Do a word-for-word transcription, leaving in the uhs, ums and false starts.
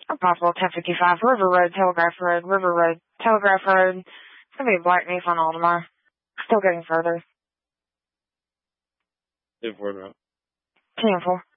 Possible ten fifty-five, River Road, Telegraph Road, River Road, Telegraph Road. It's going to be a black Nissan Altima. Still getting further. ten four now. ten four.